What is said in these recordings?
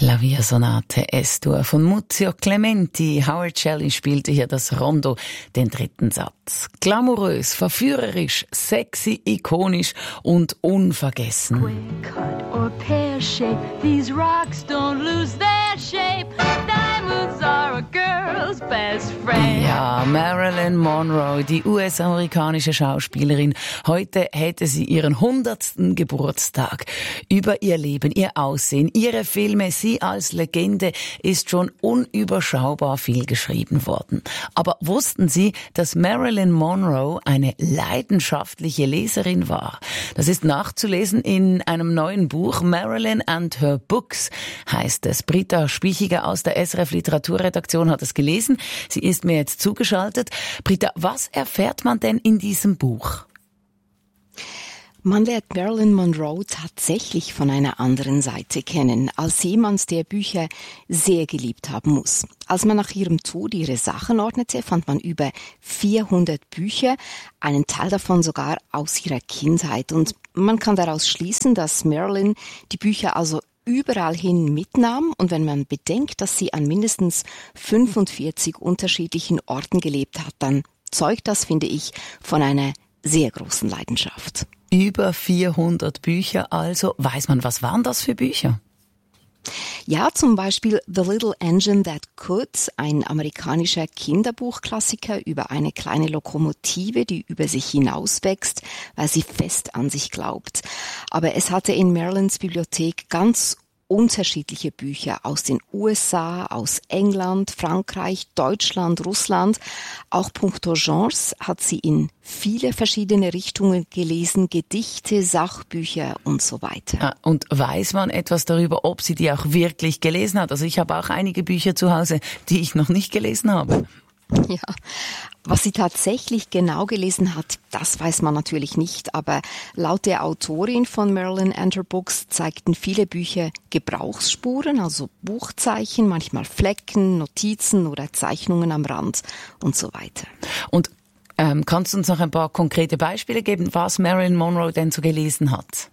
La Via Sonate S-Dur von Muzio Clementi. Howard Shelley spielte hier das Rondo, den dritten Satz. Glamourös, verführerisch, sexy, ikonisch und unvergessen. Quick cut or pear shape, these rocks don't lose their shape. Diamonds are a girl's best friend. Ja, Marilyn Monroe, die US-amerikanische Schauspielerin. Heute hätte sie ihren 100. Geburtstag. Über ihr Leben, ihr Aussehen, ihre Filme, sie als Legende ist schon unüberschaubar viel geschrieben worden. Aber wussten Sie, dass Marilyn Monroe eine leidenschaftliche Leserin war? Das ist nachzulesen in einem neuen Buch. Marilyn and Her Books heißt es. Britta Spiechiger aus der SRF Literaturredaktion hat es gelesen. Sie ist mir jetzt zugeschaltet. Britta, was erfährt man denn in diesem Buch? Man lernt Marilyn Monroe tatsächlich von einer anderen Seite kennen, als jemand, der Bücher sehr geliebt haben muss. Als man nach ihrem Tod ihre Sachen ordnete, fand man über 400 Bücher, einen Teil davon sogar aus ihrer Kindheit. Und man kann daraus schließen, dass Marilyn die Bücher also überall hin mitnahm. Und wenn man bedenkt, dass sie an mindestens 45 unterschiedlichen Orten gelebt hat, dann zeugt das, finde ich, von einer sehr großen Leidenschaft. Über 400 Bücher also. Weiß man, was waren das für Bücher? Ja, zum Beispiel The Little Engine That Could, ein amerikanischer Kinderbuchklassiker über eine kleine Lokomotive, die über sich hinauswächst, weil sie fest an sich glaubt. Aber es hatte in Marilyns Bibliothek ganz unterschiedliche Bücher aus den USA, aus England, Frankreich, Deutschland, Russland. Auch puncto Genres hat sie in viele verschiedene Richtungen gelesen, Gedichte, Sachbücher und so weiter. Und weiß man etwas darüber, ob sie die auch wirklich gelesen hat? Also ich habe auch einige Bücher zu Hause, die ich noch nicht gelesen habe. Ja, was sie tatsächlich genau gelesen hat, das weiß man natürlich nicht, aber laut der Autorin von Marilyn and Her Books zeigten viele Bücher Gebrauchsspuren, also Buchzeichen, manchmal Flecken, Notizen oder Zeichnungen am Rand und so weiter. Und kannst du uns noch ein paar konkrete Beispiele geben, was Marilyn Monroe denn so gelesen hat?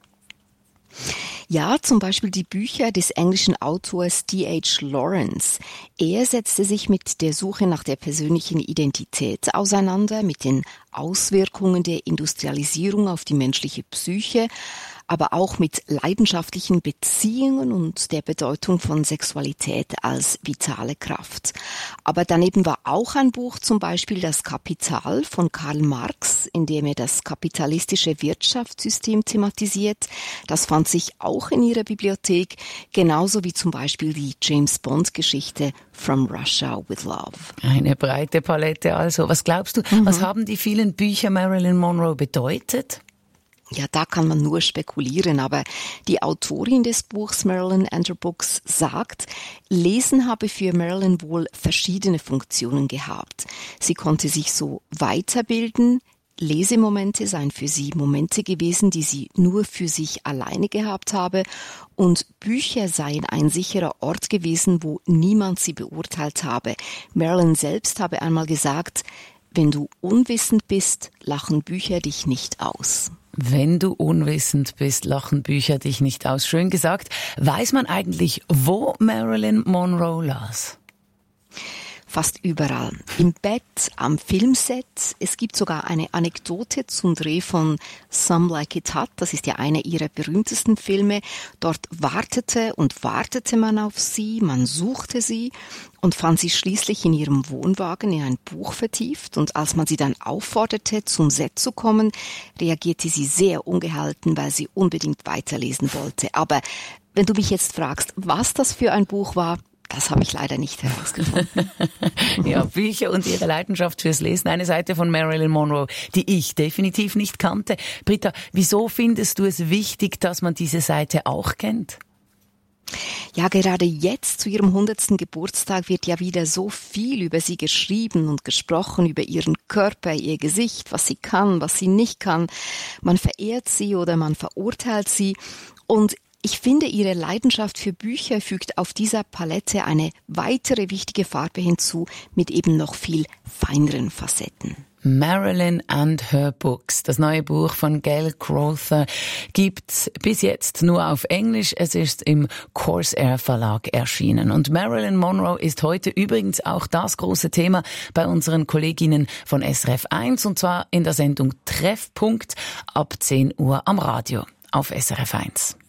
Ja, zum Beispiel die Bücher des englischen Autors D.H. Lawrence. Er setzte sich mit der Suche nach der persönlichen Identität auseinander, mit den Auswirkungen der Industrialisierung auf die menschliche Psyche, aber auch mit leidenschaftlichen Beziehungen und der Bedeutung von Sexualität als vitale Kraft. Aber daneben war auch ein Buch, zum Beispiel Das Kapital von Karl Marx, in dem er das kapitalistische Wirtschaftssystem thematisiert. Das fand sich auch in ihrer Bibliothek, genauso wie zum Beispiel die James-Bond-Geschichte From Russia with Love. Eine breite Palette also. Was glaubst du, was haben die vielen Bücher Marilyn Monroe bedeutet? Ja, da kann man nur spekulieren, aber die Autorin des Buchs Marilyn and Her Books sagt, Lesen habe für Marilyn wohl verschiedene Funktionen gehabt. Sie konnte sich so weiterbilden, Lesemomente seien für sie Momente gewesen, die sie nur für sich alleine gehabt habe, und Bücher seien ein sicherer Ort gewesen, wo niemand sie beurteilt habe. Marilyn selbst habe einmal gesagt, wenn du unwissend bist, lachen Bücher dich nicht aus. Wenn du unwissend bist, lachen Bücher dich nicht aus. Schön gesagt. Weiß man eigentlich, wo Marilyn Monroe las? Fast überall. Im Bett, am Filmset. Es gibt sogar eine Anekdote zum Dreh von Some Like It Hot. Das ist ja einer ihrer berühmtesten Filme. Dort wartete man auf sie, man suchte sie und fand sie schließlich in ihrem Wohnwagen in ein Buch vertieft. Und als man sie dann aufforderte, zum Set zu kommen, reagierte sie sehr ungehalten, weil sie unbedingt weiterlesen wollte. Aber wenn du mich jetzt fragst, was das für ein Buch war, das habe ich leider nicht herausgefunden. Ja, Bücher und ihre Leidenschaft fürs Lesen. Eine Seite von Marilyn Monroe, die ich definitiv nicht kannte. Britta, wieso findest du es wichtig, dass man diese Seite auch kennt? Ja, gerade jetzt zu ihrem 100. Geburtstag wird ja wieder so viel über sie geschrieben und gesprochen, über ihren Körper, ihr Gesicht, was sie kann, was sie nicht kann. Man verehrt sie oder man verurteilt sie. Und ich finde, ihre Leidenschaft für Bücher fügt auf dieser Palette eine weitere wichtige Farbe hinzu mit eben noch viel feineren Facetten. Marilyn and Her Books. Das neue Buch von Gail Crowther gibt's bis jetzt nur auf Englisch. Es ist im Corsair Verlag erschienen. Und Marilyn Monroe ist heute übrigens auch das große Thema bei unseren Kolleginnen von SRF 1, und zwar in der Sendung Treffpunkt ab 10 Uhr am Radio auf SRF 1.